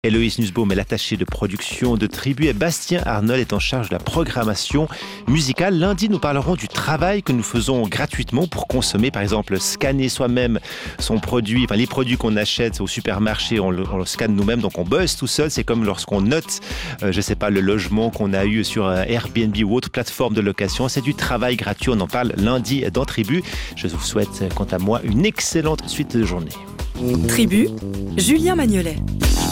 Héloïse Nussbaum est l'attachée de production de Tribu et Bastien Arnold est en charge de la programmation musicale. Lundi, nous parlerons du travail que nous faisons gratuitement pour consommer, par exemple, scanner soi-même son produit, les produits qu'on achète au supermarché, on le scanne nous-mêmes, donc on buzz tout seul. C'est comme lorsqu'on note, le logement qu'on a eu sur Airbnb ou autre plateforme de location. C'est du travail gratuit. On en parle lundi dans Tribu. Je vous souhaite, quant à moi, une excellente suite de journée. Tribu, Julien Magnolet.